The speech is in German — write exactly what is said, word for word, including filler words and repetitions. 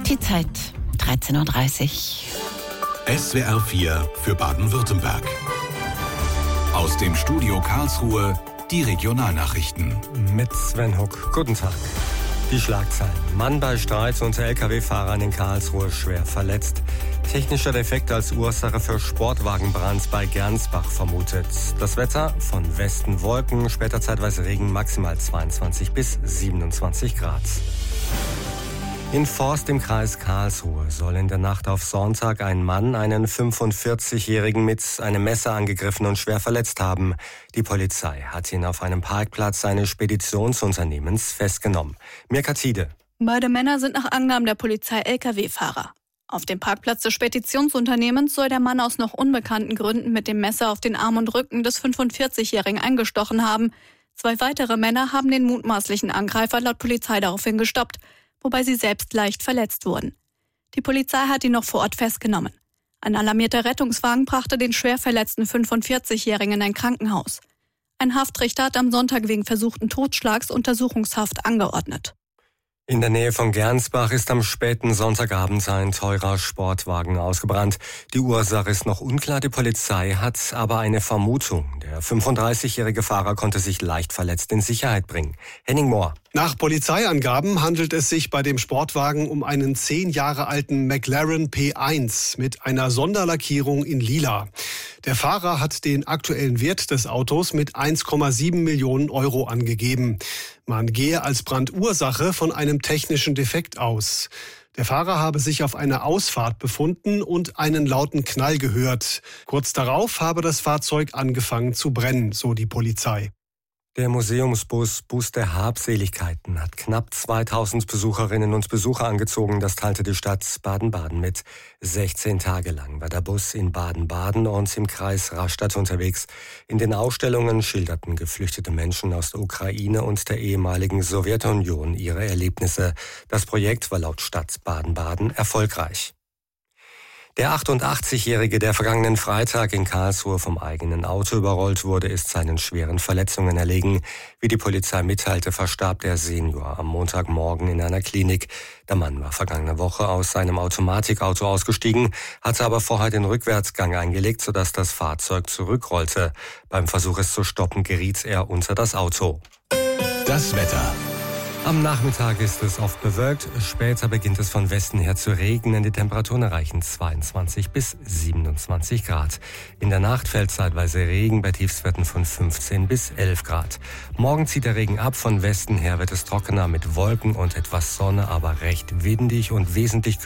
Die Zeit dreizehn Uhr dreißig. S W R vier für Baden-Württemberg. Aus dem Studio Karlsruhe die Regionalnachrichten. Mit Sven Huck. Guten Tag. Die Schlagzeilen. Mann bei Streit unter L K W-Fahrern in Karlsruhe schwer verletzt. Technischer Defekt als Ursache für Sportwagenbrand bei Gernsbach vermutet. Das Wetter von Westen Wolken, später zeitweise Regen, maximal zweiundzwanzig bis siebenundzwanzig Grad. In Forst im Kreis Karlsruhe soll in der Nacht auf Sonntag ein Mann einen fünfundvierzigjährigen mit einem Messer angegriffen und schwer verletzt haben. Die Polizei hat ihn auf einem Parkplatz eines Speditionsunternehmens festgenommen. Mirka Tiede. Beide Männer sind nach Angaben der Polizei L K W-Fahrer. Auf dem Parkplatz des Speditionsunternehmens soll der Mann aus noch unbekannten Gründen mit dem Messer auf den Arm und Rücken des fünfundvierzigjährigen eingestochen haben. Zwei weitere Männer haben den mutmaßlichen Angreifer laut Polizei daraufhin gestoppt, wobei sie selbst leicht verletzt wurden. Die Polizei hat ihn noch vor Ort festgenommen. Ein alarmierter Rettungswagen brachte den schwer verletzten fünfundvierzigjährigen in ein Krankenhaus. Ein Haftrichter hat am Sonntag wegen versuchten Totschlags Untersuchungshaft angeordnet. In der Nähe von Gernsbach ist am späten Sonntagabend ein teurer Sportwagen ausgebrannt. Die Ursache ist noch unklar, die Polizei hat aber eine Vermutung. Der fünfunddreißigjährige Fahrer konnte sich leicht verletzt in Sicherheit bringen. Henning Mohr. Nach Polizeiangaben handelt es sich bei dem Sportwagen um einen zehn Jahre alten McLaren P eins mit einer Sonderlackierung in Lila. Der Fahrer hat den aktuellen Wert des Autos mit eins Komma sieben Millionen Euro angegeben. Man gehe als Brandursache von einem technischen Defekt aus. Der Fahrer habe sich auf einer Ausfahrt befunden und einen lauten Knall gehört. Kurz darauf habe das Fahrzeug angefangen zu brennen, so die Polizei. Der Museumsbus Bus der Habseligkeiten hat knapp zweitausend Besucherinnen und Besucher angezogen, das teilte die Stadt Baden-Baden mit. sechzehn Tage lang war der Bus in Baden-Baden und im Kreis Rastatt unterwegs. In den Ausstellungen schilderten geflüchtete Menschen aus der Ukraine und der ehemaligen Sowjetunion ihre Erlebnisse. Das Projekt war laut Stadt Baden-Baden erfolgreich. Der achtundachtzigjährige, der vergangenen Freitag in Karlsruhe vom eigenen Auto überrollt wurde, ist seinen schweren Verletzungen erlegen. Wie die Polizei mitteilte, verstarb der Senior am Montagmorgen in einer Klinik. Der Mann war vergangene Woche aus seinem Automatikauto ausgestiegen, hatte aber vorher den Rückwärtsgang eingelegt, sodass das Fahrzeug zurückrollte. Beim Versuch, es zu stoppen, geriet er unter das Auto. Das Wetter. Am Nachmittag ist es oft bewölkt, später beginnt es von Westen her zu regnen. Die Temperaturen erreichen zweiundzwanzig bis siebenundzwanzig Grad. In der Nacht fällt zeitweise Regen bei Tiefstwerten von fünfzehn bis elf Grad. Morgen zieht der Regen ab, von Westen her wird es trockener mit Wolken und etwas Sonne, aber recht windig und wesentlich kürzer